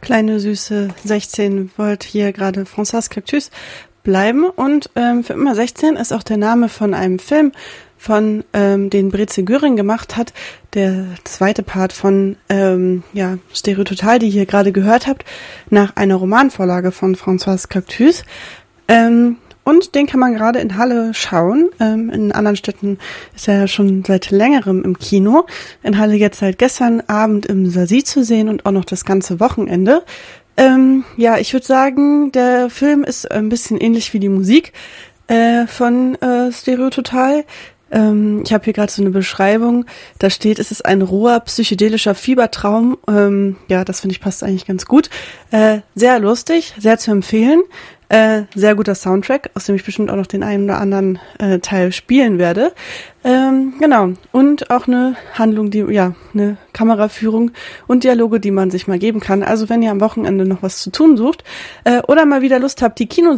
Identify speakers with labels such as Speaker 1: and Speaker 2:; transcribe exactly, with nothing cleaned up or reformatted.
Speaker 1: kleine süße sechzehn wollte hier gerade Françoise Cactus bleiben und ähm, für immer sechzehn ist auch der Name von einem Film, von ähm, den Breze Göring gemacht hat, der zweite Part von ähm, ja Stereo Total, die ihr hier gerade gehört habt, nach einer Romanvorlage von Françoise Cactus. Ähm, und den kann man gerade in Halle schauen. Ähm, in anderen Städten ist er ja schon seit längerem im Kino. In Halle jetzt seit gestern Abend im Sasi zu sehen und auch noch das ganze Wochenende. Ähm, ja, ich würde sagen, der Film ist ein bisschen ähnlich wie die Musik äh, von äh, Stereo Total. Ähm, ich habe hier gerade so eine Beschreibung, da steht, es ist ein roher, psychedelischer Fiebertraum. Ähm, ja, das finde ich passt eigentlich ganz gut. Äh, sehr lustig, sehr zu empfehlen. Äh, sehr guter Soundtrack, aus dem ich bestimmt auch noch den einen oder anderen äh, Teil spielen werde. Ähm, genau. Und auch eine Handlung, die, ja, eine Kameraführung und Dialoge, die man sich mal geben kann. Also wenn ihr am Wochenende noch was zu tun sucht äh, oder mal wieder Lust habt, die Kino